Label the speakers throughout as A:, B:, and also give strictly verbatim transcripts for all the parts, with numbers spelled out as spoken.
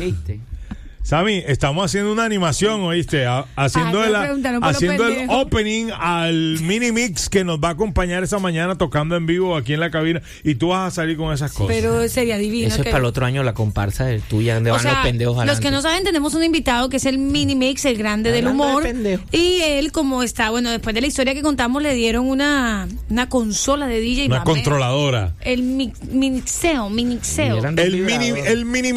A: ¿Viste?
B: Sammy, estamos haciendo una animación, ¿oíste? A, haciendo
C: Ay,
B: el,
C: me preguntaron por
B: haciendo
C: lo
B: el
C: pendejo.
B: opening al mini mix que nos va a acompañar esa mañana tocando en vivo aquí en la cabina. Y tú vas a salir con esas cosas.
C: Pero sería divino.
A: Eso es
C: que-
A: para el otro año la comparsa de tuya, donde
C: O
A: van
C: sea,
A: los pendejos
C: los
A: adelante.
C: que no saben, tenemos un invitado que es el Mini Mix, el grande del
A: Hablando de
C: humor.
A: pendejo.
C: Y él, como está, bueno, después de la historia que contamos, le dieron una, una consola de D J.
B: Una
C: va a ver.
B: controladora.
C: El mi- minixeo, minixeo.
A: Y eran-
B: El mini, el mini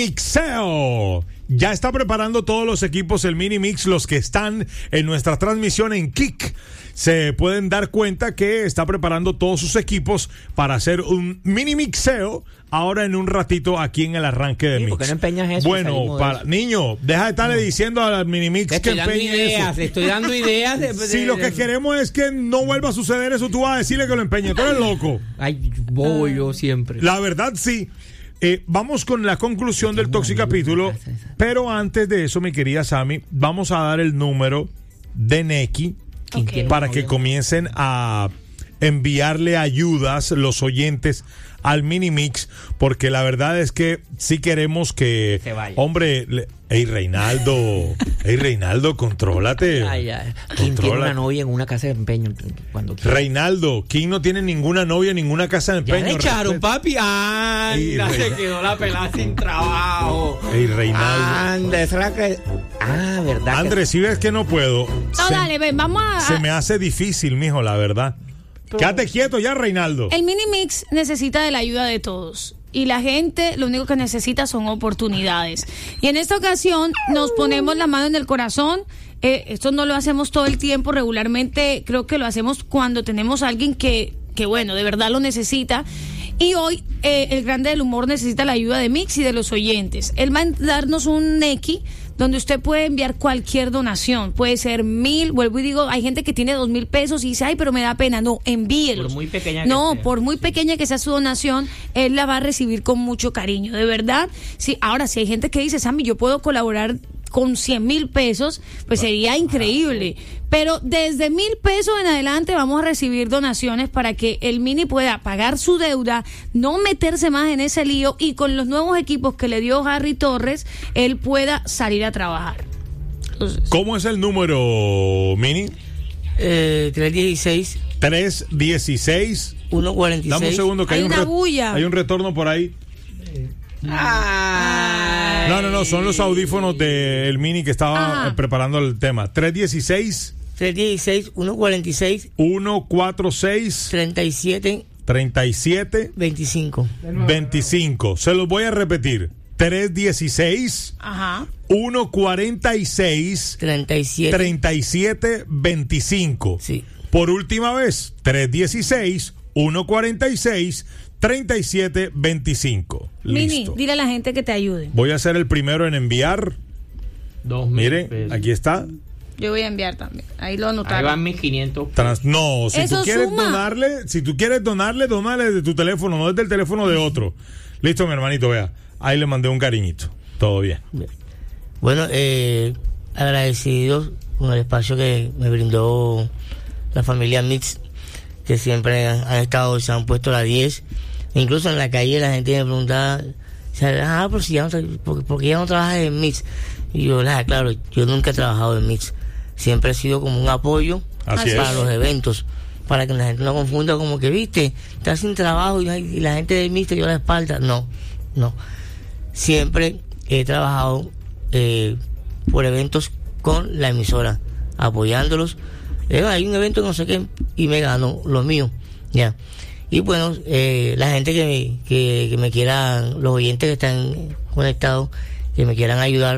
B: mixeo. Ya está preparando todos los equipos el mini mix, los que están en nuestra transmisión en Kik. Se pueden dar cuenta que está preparando todos sus equipos para hacer un mini mixeo ahora en un ratito aquí en el arranque de
A: Sí,
B: mix.
A: ¿por qué no empeñas eso y
B: Bueno,
A: salimos de
B: para,
A: eso?
B: niño, deja de estarle diciendo al mini mix
A: Te
B: que
A: estoy dando
B: empeñe
A: ideas,
B: eso.
A: te estoy dando ideas. De, de-
B: Si lo que
A: de-
B: queremos es que no vuelva a suceder eso, tú vas a decirle que lo empeñe. Tú eres loco.
A: Ay, bobo yo siempre.
B: La verdad, sí. Eh, vamos con la conclusión del Toxicapítulo, pero antes de eso, mi querida Sammy, vamos a dar el número de Neki
C: Ok.
B: para que comiencen a enviarle ayudas los oyentes al mini mix, porque la verdad es que sí queremos que,
A: Se vaya.
B: hombre, le- ey Reinaldo, ey Reinaldo, contrólate.
A: Ay, ay. ¿Quién tiene
B: Controla.
A: una novia en una casa de empeño? Cuando quiera.
B: Reinaldo, ¿quién no tiene ninguna novia en ninguna casa de
A: Ya
B: empeño?
A: le echaron,
B: Respeta.
A: papi. Anda,
B: Ey,
A: se
B: Reina-
A: quedó la pelada sin trabajo.
B: Ey, Reinaldo.
A: Anda, esa es la que... Ah, verdad. que-
B: Andrés, si ves que no puedo.
C: No,
B: se-
C: dale, ven, vamos a...
B: Se me hace difícil, mijo, la verdad. Quédate quieto ya, Reinaldo.
C: El Mini Mix necesita de la ayuda de todos. Y la gente lo único que necesita son oportunidades. Y en esta ocasión nos ponemos la mano en el corazón. Eh, esto no lo hacemos todo el tiempo, regularmente creo que lo hacemos cuando tenemos a alguien que, que bueno, de verdad lo necesita. Y hoy eh, el grande del humor necesita la ayuda de Mix y de los oyentes. Él va a darnos un Neki donde usted puede enviar cualquier donación. Puede ser mil, vuelvo y digo, hay gente que tiene dos mil pesos y dice, ay, pero me da pena. No, envíelos.
A: Por muy pequeña que
C: No,
A: sea.
C: por muy pequeña que sea su donación, él la va a recibir con mucho cariño. De verdad, sí. Ahora, si hay gente que dice, Sammy, yo puedo colaborar con cien mil pesos, pues sería increíble. Pero desde mil pesos en adelante vamos a recibir donaciones para que el Mini pueda pagar su deuda, no meterse más en ese lío y con los nuevos equipos que le dio Harry Torres, él pueda salir a trabajar. Entonces,
B: ¿Cómo es el número, Mini?
D: Eh, tres dieciséis,
B: tres dieciséis.
D: uno cuarenta y seis.
B: Dame un segundo que
C: Hay
B: hay, un
C: una
B: re-
C: bulla.
B: hay un retorno por ahí.
A: Ay.
B: No, no, no, son los audífonos del Mini que estaba
C: Ajá.
B: eh, preparando el tema. tres dieciséis,
D: tres dieciséis, uno cuarenta y seis,
B: uno cuarenta y seis,
D: treinta y siete,
B: treinta y siete,
D: veinticinco.
B: veinticinco. Se los voy a repetir. tres dieciséis,
C: ajá.
B: uno cuarenta y seis,
D: treinta y siete.
B: treinta y siete, veinticinco.
D: Sí.
B: Por última vez, tres dieciséis, uno cuarenta y seis, treinta y siete, veinticinco.
C: Mini,
B: Listo.
C: dile a la gente que te ayude.
B: Voy a ser el primero en enviar.
A: Dos mil
B: Miren,
A: pesos.
B: aquí está.
C: Yo voy a enviar también. Ahí lo
A: Ahí
C: anotaron.
A: van mis quinientos.
B: Trans- no, si
C: Eso
B: tú quieres
C: suma.
B: donarle, si tú quieres donarle, donarle de tu teléfono, no desde el teléfono de otro. Listo, mi hermanito, vea. Ahí le mandé un cariñito. Todo bien.
D: Bueno, eh, agradecidos con el espacio que me brindó la familia Mix, que siempre han, han estado, se han puesto la diez. Incluso en la calle la gente me preguntaba, o sea, ah, pero si ya no, tra- ¿por, por qué ya no trabajas en Mix? Y yo, ah, claro, yo nunca he trabajado en Mix. Siempre he sido como un apoyo
B: Así
D: para
B: es.
D: los eventos, para que la gente no confunda como que, viste, estás sin trabajo y, y la gente de Mix te dio la espalda. No, no. Siempre he trabajado eh, por eventos con la emisora, apoyándolos. Eh, hay un evento no sé qué y me gano lo mío, ya. Y bueno, eh, la gente que me, que, que me quieran, los oyentes que están conectados, que me quieran ayudar.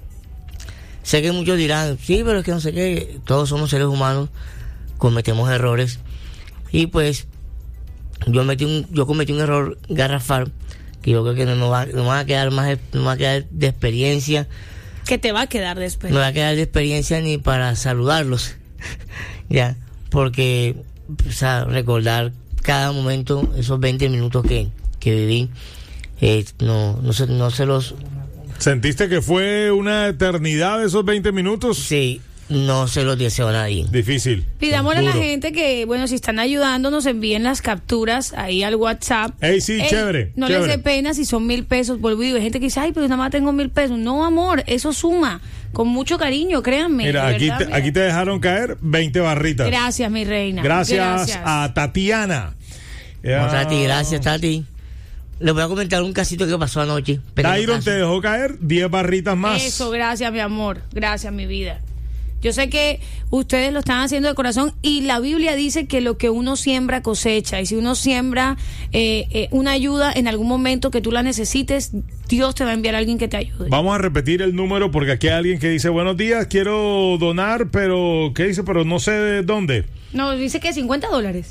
D: Sé que muchos dirán, sí, pero es que no sé qué, todos somos seres humanos, cometemos errores. Y pues, yo metí un, yo cometí un error garrafal, que yo creo que no me va, no me va a quedar más, no me va a quedar de experiencia,
C: Que te va a quedar después.
D: no me va a quedar de experiencia ni para saludarlos, ya, porque, o sea, recordar cada momento, esos veinte minutos que, que viví, eh, no, no se, no se los,
B: ¿Sentiste que fue una eternidad esos veinte minutos?
D: sí, no se los deseo a nadie.
B: Difícil.
C: Pidámosle a la
B: Duro.
C: gente que, bueno, si están ayudando, nos envíen las capturas ahí al WhatsApp.
B: Ey, sí,
C: Ey,
B: chévere.
C: No
B: chévere.
C: les dé pena si son mil pesos. Vuelvo y digo, hay gente que dice, ay, pero nada más tengo mil pesos. No, amor, eso suma. Con mucho cariño, créanme.
B: Mira,
C: de
B: aquí
C: verdad,
B: te,
C: mira.
B: aquí te dejaron caer veinte barritas.
C: Gracias, mi reina.
B: Gracias, a Tatiana.
D: No, Tati,
B: Ah,
D: gracias, Tati. Les voy a comentar un casito que pasó anoche. Pequeño
B: Dairon
D: caso.
B: te dejó caer diez barritas más.
C: Eso, gracias, mi amor. Gracias, mi vida. Yo sé que ustedes lo están haciendo de corazón y la Biblia dice que lo que uno siembra cosecha. Y si uno siembra eh, eh, una ayuda en algún momento que tú la necesites, Dios te va a enviar a alguien que te ayude.
B: Vamos a repetir el número porque aquí hay alguien que dice, buenos días, quiero donar, pero, ¿qué dice? Pero no sé de dónde.
C: No, dice que cincuenta dólares.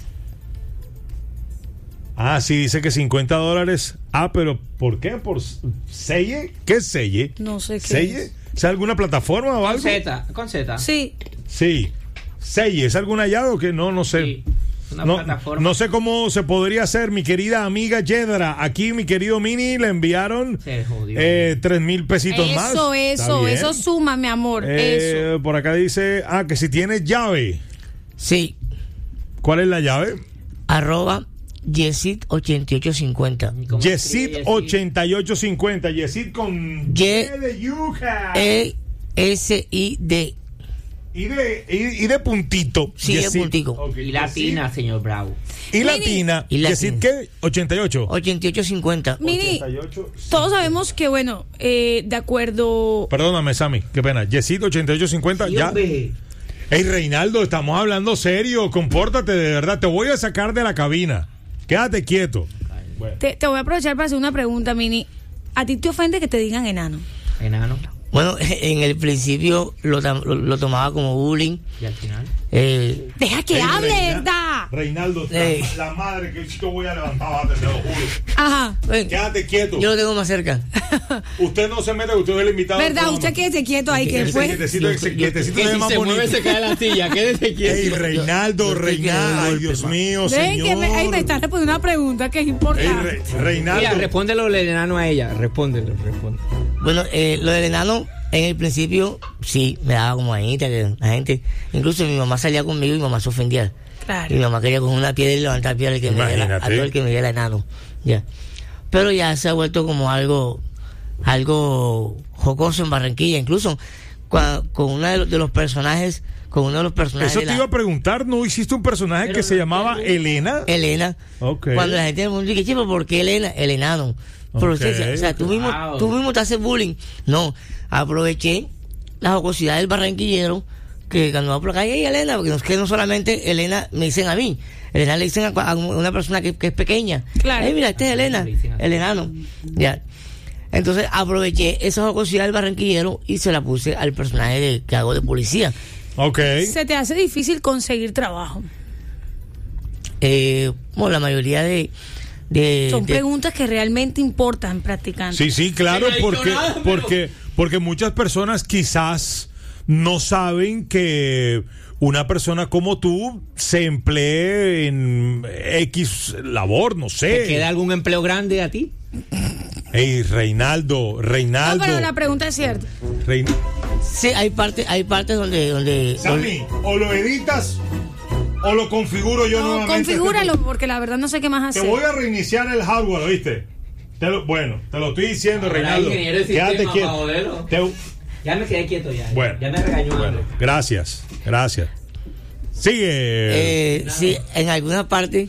B: Ah, sí, dice que cincuenta dólares. Ah, pero ¿por qué? ¿Por Selle? ¿Qué es Selle?
C: No sé qué
B: ¿Selle?
C: es.
B: ¿Es alguna plataforma o
A: Con
B: algo?
A: Z, con Z.
C: Sí.
B: Sí. Selle, ¿es alguna llave o qué? No, no sé.
A: Sí, una
B: No,
A: plataforma.
B: no sé cómo se podría hacer, mi querida amiga Yedra. Aquí, mi querido Mini, le enviaron
A: Se jodió.
B: eh, tres mil pesitos más.
C: Eso,
B: Está
C: eso,
B: bien.
C: eso suma, mi amor.
B: Eh,
C: Eso.
B: por acá dice, ah, que si tienes llave.
D: Sí,
B: ¿Cuál es la llave?
D: arroba Yesid ochenta y ocho cincuenta.
A: ¿Y cómo
B: Yesid
A: escribe
B: ochenta y ocho cincuenta. Yesid con
D: Ye-
B: Y de yuca.
D: E S I D.
B: Y de, y, y de puntito.
D: Sí, de
B: Yesid.
D: puntico.
B: Ok,
A: Y latina, señor Bravo.
B: Yesid. Y latina.
D: Y latina.
B: Yesid, ¿qué? ochenta y ocho.
D: ochenta y ocho cincuenta.
C: Mini,
B: ochenta y ocho.
C: todos sabemos que, bueno, eh, de acuerdo.
B: Perdóname, Sammy, qué pena. Yesid ochenta y ocho cincuenta. Ya. Ey, Reinaldo, estamos hablando serio. Compórtate de verdad. Te voy a sacar de la cabina. Quédate quieto. Bueno.
C: Te, te voy a aprovechar para hacer una pregunta, Mini. ¿A ti te ofende que te digan enano?
A: Enano.
D: Bueno, en el principio lo, tam- lo, lo tomaba como bullying.
A: Y al final.
D: Eh,
C: Deja que
B: Ey,
C: hable,
B: Reina-
C: ¿verdad?
B: Reinaldo,
D: Ey.
B: la, la madre que yo voy a levantar, bate, te lo juro.
C: Ajá.
D: bueno,
B: Quédate quieto.
D: yo lo tengo más cerca.
B: Usted no se mete, usted es el invitado. del
C: ¿Verdad?
B: programa.
C: Usted quédese quieto ahí, que
B: Ese
C: después.
B: quietecito, ese
D: Yo-
B: quietecito
A: Que
B: se ve
A: si
B: más
A: se
B: bonito.
A: mueve se cae la silla. Quédese quieto.
B: Ey, Reinaldo,
D: yo estoy
B: Reinaldo,
D: quedando
B: ay,
D: golpe,
B: Dios
D: ma.
B: mío,
C: Ven,
B: señor.
C: que me, ay, me están respondiendo una pregunta que es
B: Ey,
C: importante.
B: Re-
A: Mira,
B: Reinaldo.
A: respóndelo el enano a ella. Respóndelo, responde.
D: Bueno, eh, lo del enano, en el principio, sí, me daba como anita que la gente, incluso mi mamá salía conmigo y mi mamá se ofendía.
C: Claro.
D: Mi mamá quería coger una piedra y levantar piedra al que me diera,
B: Imagínate.
D: a todo el que me diera enano. Ya. Pero ya se ha vuelto como algo, algo jocoso en Barranquilla, incluso cua- con uno de los, de los personajes, con uno de los personajes
B: Eso
D: de
B: te
D: la-
B: iba a preguntar, ¿no hiciste un personaje
A: Pero
B: que se
A: no
B: llamaba
A: entiendo.
B: Elena?
D: Elena.
B: Ok.
D: Cuando la gente me pregunta, "Chico, ¿por qué Elena? El enano. Pero
B: Ok.
D: usted decía, o sea, tú mismo,
A: Wow.
D: tú mismo te haces bullying. No, aproveché la jocosidad del barranquillero que cuando va por la calle, "Ey, Elena", porque no es que no solamente Elena me dicen a mí, Elena le dicen a, cua- a una persona que, que es pequeña.
C: Claro.
D: "Ey, mira, este es Elena,
A: Le dicen así.
D: el enano". Ya. Entonces aproveché esa jocosidad del barranquillero y se la puse al personaje de- que hago de policía.
B: Ok.
C: Se te hace difícil conseguir trabajo.
D: Eh, bueno, la mayoría de... de-
C: Son
D: de-
C: preguntas que realmente importan, practicante.
B: Sí, sí, claro,
A: Sí, no he dicho
B: porque,
A: nada, pero-
B: porque, porque muchas personas quizás no saben que una persona como tú se emplee en X labor, no
A: ¿Te
B: sé.
A: queda algún empleo grande a ti?
B: Ey, Reinaldo,
C: No,
B: Reinaldo.
C: pero la pregunta es cierta.
B: Rein-
D: Sí, hay partes, hay partes donde, donde, donde-
B: Sammy, o lo editas o lo configuro yo
C: No,
B: nuevamente.
C: configúralo, porque la verdad no sé qué más
B: Te
C: hacer.
B: voy a reiniciar el hardware, ¿oíste? Te lo- bueno, te lo estoy diciendo,
A: Ahora,
B: Reinaldo.
A: ingeniero de
B: Quédate
A: sistema,
B: quieto.
A: pa' joderlo.
B: Te-
A: Ya me quedé quieto ya.
B: Bueno,
A: Ya me regañó.
B: bueno,
A: Andrés.
B: gracias, gracias. Sigue.
D: eh, sí, en algunas partes,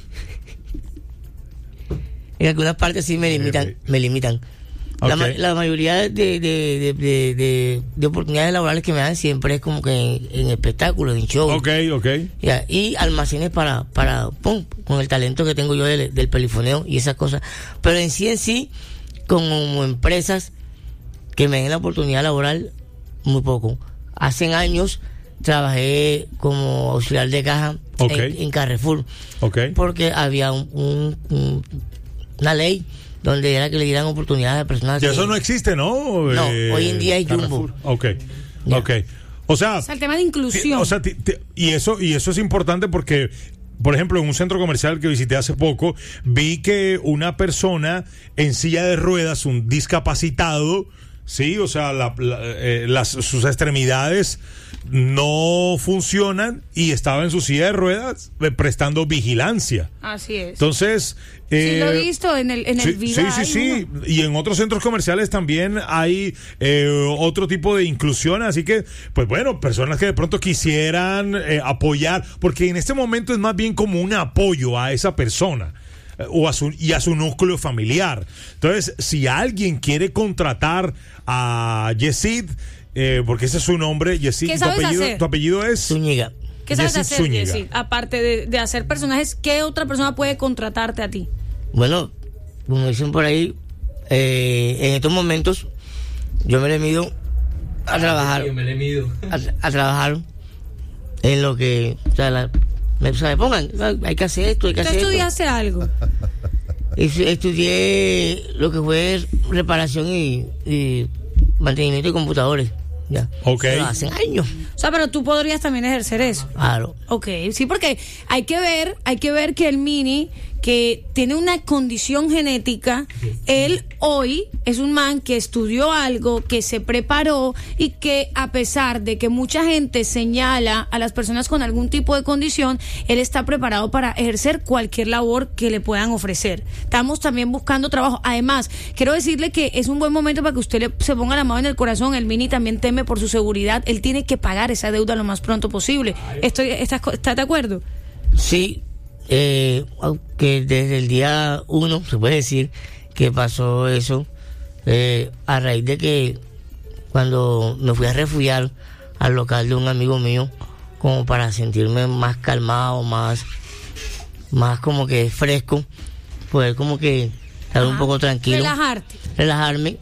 D: en algunas partes sí me limitan,
B: Eh,
D: me limitan. La,
B: ok.
D: ma- la mayoría de, de, de, de, de- de oportunidades laborales que me dan siempre es como que en, en espectáculos, en shows.
B: Ok, ok.
D: Ya, y almacenes para, para, pum, con el talento que tengo yo del, del perifoneo y esas cosas. Pero en sí, en sí, como empresas que me den la oportunidad laboral, muy poco. Hace años trabajé como auxiliar de caja
B: Ok.
D: en, en Carrefour,
B: Ok.
D: porque había un, un- un- una ley donde era que le dieran oportunidades a personas
B: Y
D: que-
B: eso no existe, ¿no?
D: No,
B: Eh,
D: hoy en día hay
B: Carrefour.
D: Jumbo.
B: Ok,
D: Ya.
B: ok. O sea,
C: O sea, el tema de
B: ti-
C: inclusión.
B: o sea, ti- ti- y eso y eso es importante porque, por ejemplo, en un centro comercial que visité hace poco, vi que una persona en silla de ruedas, un discapacitado, Sí, o sea, la, la, eh, las, sus extremidades no funcionan y estaba en su silla de ruedas eh, prestando vigilancia.
C: Así es.
B: Entonces... Eh,
C: sí, lo he visto en el, en
B: sí,
C: el video.
B: Sí, sí, sí. Y en otros centros comerciales también hay eh, otro tipo de inclusión. Así que, pues bueno, personas que de pronto quisieran eh, apoyar, porque en este momento es más bien como un apoyo a esa persona o a su, y a su núcleo familiar. Entonces, si alguien quiere contratar a Yesid, eh, porque ese es su nombre, Yesid,
C: ¿Qué
B: tu
C: sabes
B: apellido,
C: hacer?
B: tu apellido es
D: Zúñiga.
C: ¿Qué sabes
B: Yesid
C: hacer,
B: Zúñiga.
C: Yesid? Aparte de, de hacer personajes, ¿qué otra persona puede contratarte a ti?
D: Bueno, como dicen por ahí, eh, en estos momentos yo me le mido a trabajar,
A: Yo me le mido.
D: a, a trabajar en lo que, o sea, la, me, o sea, me pongan, hay que hacer esto, hay que
C: ¿Tú
D: hacer esto.
C: estudiaste algo?
D: Estu- Estudié lo que fue reparación y, y mantenimiento de computadores. Ya.
B: Ok.
D: Pero hace años.
C: O sea, pero tú podrías también ejercer eso.
D: Claro.
C: Ok, sí, porque hay que ver, hay que ver que el Mini, que tiene una condición genética, él hoy es un man que estudió algo, que se preparó y que a pesar de que mucha gente señala a las personas con algún tipo de condición, él está preparado para ejercer cualquier labor que le puedan ofrecer. Estamos también buscando trabajo. Además, quiero decirle que es un buen momento para que usted le, se ponga la mano en el corazón. El Mini también teme por su seguridad. Él tiene que pagar esa deuda lo más pronto posible. Estoy, ¿estás, ¿Estás de acuerdo?
D: Sí, eh, que desde el día uno se puede decir que pasó eso, eh, a raíz de que cuando me fui a refugiar al local de un amigo mío, como para sentirme más calmado, más, más como que fresco, poder como que estar un
C: Ajá.
D: poco tranquilo,
C: Relajarte.
D: relajarme.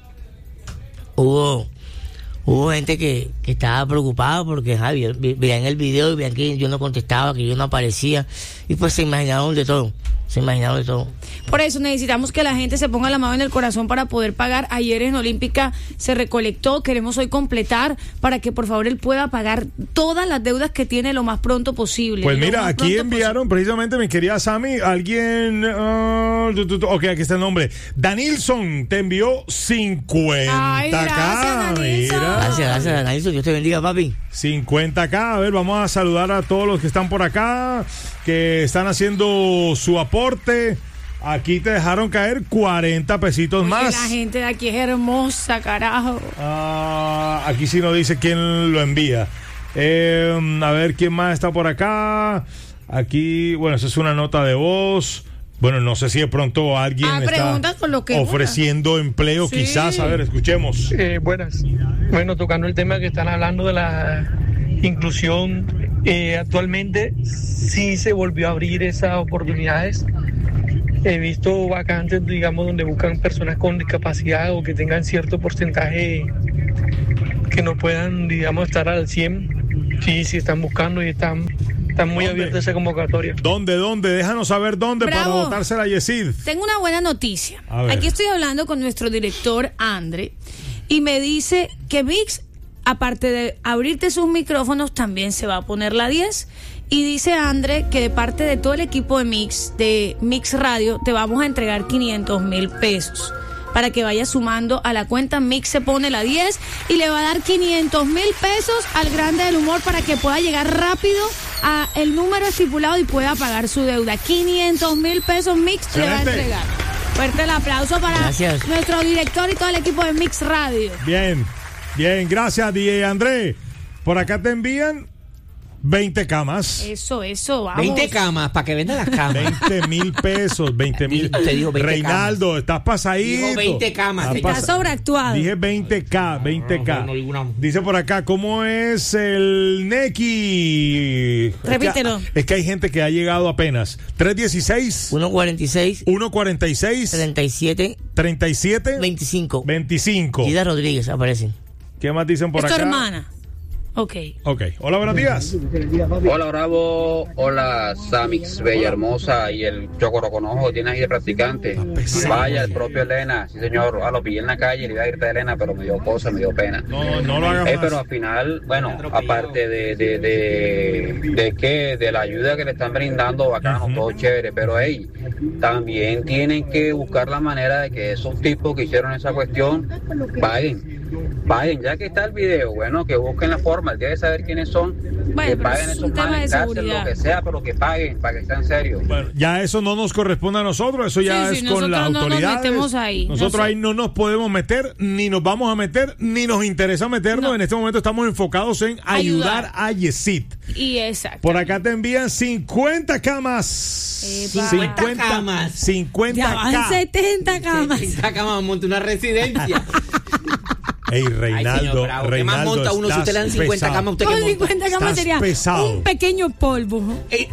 D: Hubo Hubo gente que, que estaba preocupada porque Javier veían el video y veían que yo no contestaba, que yo no aparecía, y pues se imaginaron de todo, se imaginaron de todo.
C: Por eso necesitamos que la gente se ponga la mano en el corazón para poder pagar. Ayer en Olímpica se recolectó, queremos hoy completar para que por favor él pueda pagar todas las deudas que tiene lo más pronto posible.
B: Pues
C: Lo
B: mira,
C: más
B: aquí
C: pronto
B: enviaron precisamente, mi querida Sammy, alguien... Uh, tu, tu, tu, ok, aquí está el nombre. Danilson te envió cincuenta
C: Ay,
B: K.
C: gracias, Danilson.
B: Mira.
D: Gracias, gracias, Danilson, Dios te bendiga, papi.
B: cincuenta K. A ver, vamos a saludar a todos los que están por acá, que están haciendo su aporte. Aquí te dejaron caer cuarenta pesitos
C: Oye,
B: más.
C: la gente de aquí es hermosa, carajo.
B: Ah, aquí sí nos dice quién lo envía. Eh, a ver quién más está por acá. Aquí, bueno, esa es una nota de voz. Bueno, no sé si de pronto alguien
C: Ah,
B: está
C: preguntas por lo que
B: ofreciendo empleo,
C: Sí.
B: quizás. A ver, escuchemos.
E: Eh, buenas. Bueno, tocando el tema que están hablando de la inclusión, eh, actualmente sí se volvió a abrir esas oportunidades. He visto vacantes, digamos, donde buscan personas con discapacidad o que tengan cierto porcentaje que no puedan, digamos, estar al cien. Sí, sí están buscando y están, están muy
B: ¿Dónde?
E: abiertas esa convocatoria.
B: ¿Dónde, dónde? Déjanos saber dónde
C: Bravo.
B: para votársela a Yesid.
C: Tengo una buena noticia.
B: A ver.
C: Aquí estoy hablando con nuestro director, Andre, y me dice que Mix, aparte de abrirte sus micrófonos, también se va a poner la diez. Y dice Andre que de parte de todo el equipo de Mix, de Mix Radio, te vamos a entregar quinientos mil pesos. Para que vayas sumando a la cuenta, Mix se pone la diez y le va a dar quinientos mil pesos al Grande del Humor para que pueda llegar rápido a el número estipulado y pueda pagar su deuda. quinientos mil pesos Mix le va a
B: Excelente.
C: entregar. Fuerte el aplauso para
D: Gracias.
C: nuestro director y todo el equipo de Mix Radio.
B: Bien, bien, gracias, D J André. Por acá te envían veinte camas.
C: Eso, eso, vamos.
A: veinte camas, para que vendan las camas.
B: veinte mil pesos, veinte mil.
A: Te dijo veinte
B: Reinaldo,
A: camas.
B: estás pasadito.
A: Dijo veinte camas.
B: Estás
C: Está
B: pasa-
C: sobreactuado.
B: Dije veinte K, veinte K.
A: No, no, ninguna-
B: Dice por acá, ¿cómo es el Neki?
C: Repítelo.
B: Es que, es que hay gente que ha llegado apenas. tres dieciséis,
D: uno cuarenta y seis,
B: uno cuarenta y seis,
D: treinta y siete,
B: treinta y siete,
D: veinticinco.
B: veinticinco.
D: Gida Rodríguez aparece.
B: ¿Qué más dicen por
C: Es tu
B: acá?
C: hermana. Ok.
B: Ok. Hola, buenos días.
F: Hola Bravo, hola Samix, Bella Hermosa y el Chocoroconojo que tienes ahí de practicante. Vaya, el propio Elena, sí señor, a lo pillé en la calle, le iba a gritar a Elena, pero me dio cosa, me dio pena.
B: No, no lo hagas
F: Eh,
B: más.
F: pero al final, bueno, aparte de, de, de, de que, de la ayuda que le están brindando, bacano, todo chévere, pero hey, también tienen que buscar la manera de que esos tipos que hicieron esa cuestión paguen. Paguen, ya que está el video, bueno, que busquen la forma, el día de saber quiénes son,
C: Bueno,
F: que
C: pero
F: paguen
C: es
F: esos
C: un tema
F: manes,
C: de
F: cárcel,
C: seguridad.
F: lo que sea, pero que paguen, para que sean serios.
B: Bueno, ya eso no nos corresponde a nosotros, eso ya
C: Sí,
B: es
C: sí,
B: con las
C: nosotros no nos
B: autoridades.
C: metemos ahí, no
B: Nosotros
C: sé.
B: ahí no nos podemos meter, ni nos vamos a meter, ni nos interesa meternos.
C: No.
B: En este momento estamos enfocados en ayudar,
C: Ayudar.
B: a Yesid.
C: Y exacto.
B: Por acá te envían cincuenta camas.
C: Epa.
A: cincuenta camas.
B: cincuenta
C: Ya van
B: K.
C: setenta camas.
A: Esta cama monta una residencia.
B: Ey,
A: Ay, señor
B: Reinaldo,
A: Bravo, ¿qué más
B: Reinaldo,
A: monta uno? Si
B: estás
A: usted le dan cincuenta
B: pesado.
A: camas, ¿usted qué
C: Con
A: monta?
C: cincuenta camas
B: Estás
C: sería
B: pesado.
C: un pequeño polvo.
A: Eh,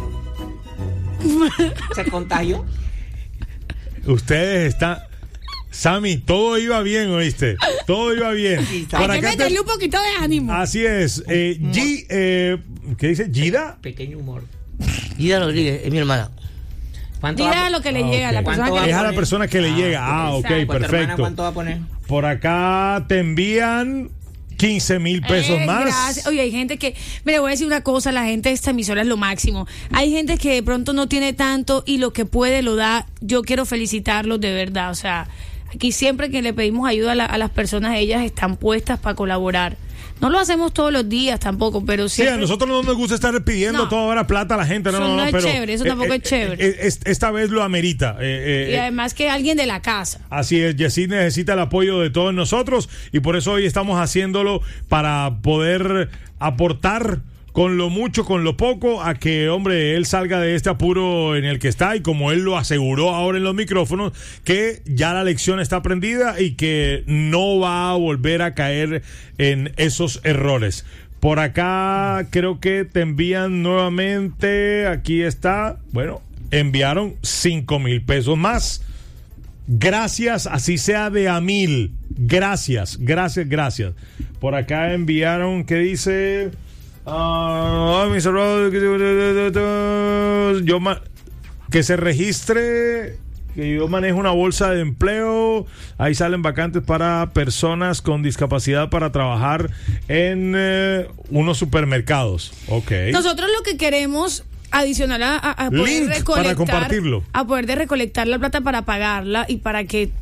A: ¿Se contagió?
B: Ustedes están... Sammy, todo iba bien, ¿oíste? Todo iba bien. Por
C: Hay que
B: acá te-
C: meterle un poquito de ánimo.
B: Así es. Eh, G, eh, ¿qué dice? ¿Gida?
A: Pequeño humor.
D: Ida Rodríguez es mi hermana.
A: ¿Cuánto
C: Mira
A: va-
C: lo que le
B: Ah,
C: llega a la
B: ok.
C: persona
A: ¿Cuánto
C: que
A: va
C: le
B: Es a la
A: poner?
B: persona que le
A: Ah,
B: llega. Ah, ok,
C: exacto.
A: ¿Cuánto, hermana,
B: perfecto.
A: ¿Cuánto va a poner?
B: Por acá te envían quince mil pesos
C: Eh,
B: más.
C: gracias. Oye, hay gente que, mire, voy a decir una cosa, la gente de esta emisora es lo máximo. Hay gente que de pronto no tiene tanto y lo que puede lo da. Yo quiero felicitarlos de verdad. O sea, aquí siempre que le pedimos ayuda a, la- a las personas, ellas están puestas para colaborar. No lo hacemos todos los días tampoco, pero
B: Sí,
C: siempre...
B: a nosotros no nos gusta estar pidiendo
C: No.
B: toda hora plata a la gente. No,
C: Eso
B: no,
C: no
B: no,
C: es
B: pero,
C: chévere, eso tampoco es chévere.
B: eh, es- esta vez lo amerita. eh, eh,
C: Y además que alguien de la casa.
B: Así es, Yesid necesita el apoyo de todos nosotros y por eso hoy estamos haciéndolo para poder aportar con lo mucho, con lo poco, a que, hombre, él salga de este apuro en el que está y como él lo aseguró ahora en los micrófonos, que ya la lección está aprendida y que no va a volver a caer en esos errores. Por acá creo que te envían nuevamente, aquí está, bueno, enviaron cinco mil pesos más. Gracias, así sea de a mil. Gracias, gracias, gracias. Por acá enviaron, ¿qué dice? Ah, mis hermanos, yo ma- que se registre, que yo manejo una bolsa de empleo. Ahí salen vacantes para personas con discapacidad para trabajar en eh, unos supermercados. Ok.
C: Nosotros lo que queremos adicional a, a- a poder
B: Link para
C: recolectar,
B: compartirlo.
C: a poder de recolectar la plata para pagarla y para que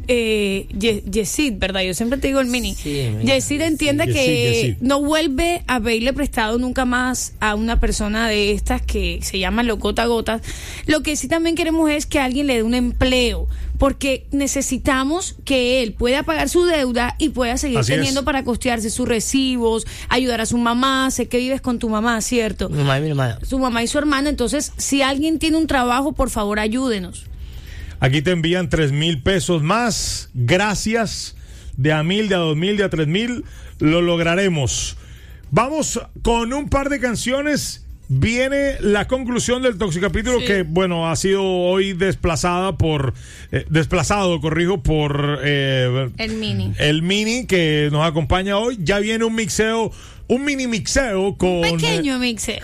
C: eh, Ye- Yesid, ¿verdad? Yo siempre te digo el mini.
A: Sí, mira,
C: Yesid entienda
B: Yesid,
C: que
B: Yesid.
C: no vuelve a pedirle prestado nunca más a una persona de estas que se llaman los gota a gotas. Lo que sí también queremos es que alguien le dé un empleo, porque necesitamos que él pueda pagar su deuda y pueda seguir
B: Así es.
C: teniendo para costearse sus recibos, ayudar a su mamá. Sé que vives con tu mamá, ¿cierto?
D: Mi mamá y mi hermana.
C: Su mamá y su hermana. Entonces, si alguien tiene un trabajo, por favor, ayúdenos.
B: Aquí te envían tres mil pesos más. Gracias. De a mil, de a dos mil, de a tres mil. Lo lograremos. Vamos con un par de canciones. Viene la conclusión del Toxicapítulo,
C: Sí.
B: que, bueno, ha sido hoy desplazada por. eh, desplazado, corrijo, por. eh,
C: El mini.
B: el mini que nos acompaña hoy. Ya viene un mixeo. Un mini mixeo con.
C: Pequeño mixer.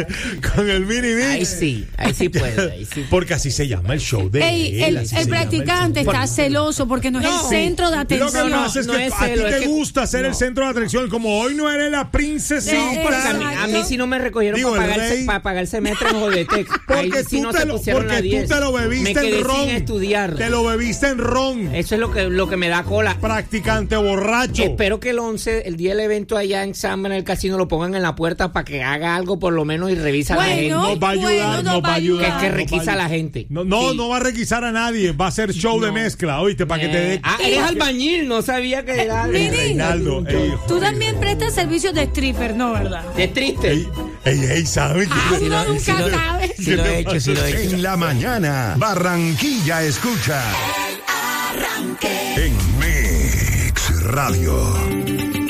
B: con el mini mix.
A: Ahí sí, ahí sí puedo, ahí sí.
B: Porque así se llama el show de
C: Ey,
B: él,
C: el,
B: así
C: el
B: se llama
C: practicante
B: show.
C: está celoso porque no es
A: No.
C: el centro de
B: Lo que
C: atención.
B: pasa es
A: no
B: que
A: es
B: a ti
A: celo, es
B: te
A: que-
B: gusta ser
A: no.
B: el centro de atención. Como hoy no eres la princesita.
C: Sí,
A: Porque a mí,
C: Exacto.
A: a mí sí no me recogieron
B: Digo,
A: para
B: el
A: pagar, el-
B: rey.
A: para pagar el semestre en Jodetec. Ahí
B: Porque,
A: sí
B: tú,
A: no
B: te
A: se
B: lo,
A: pusieron
B: porque
A: la
B: tú
A: diez.
B: te lo bebiste
A: Me quedé
B: en ron.
A: sin estudiar.
B: Te lo bebiste en ron.
A: Eso es lo que, lo que me da cola.
B: Practicante borracho.
A: Espero que el once, el día del evento allá en Samba, en el casino, lo pongan en la puerta para que haga algo por lo menos y revisa a la gente.
C: Bueno,
B: Nos va a ayudar,
C: bueno,
B: nos va a ayudar.
A: Que es que
B: nos va
A: requisa
B: a
A: a la
B: ayudar.
A: gente.
B: No, no,
A: Sí.
B: no va a requisar a nadie. Va a ser show de
A: No.
B: mezcla, oíste, para que te dé.
A: Ah, eres albañil, no sabía que era.
C: Mini.
B: Reinaldo, ey,
C: Tú también prestas servicios de stripper, ¿no, verdad?
A: Es triste.
B: ey, ey, ey, ¿sabes?
C: Ah, uno
D: lo-
C: nunca
D: si lo-
C: sabe.
D: Sí lo he hecho, sí lo he hecho.
G: En la mañana, Barranquilla escucha. En Mix Radio.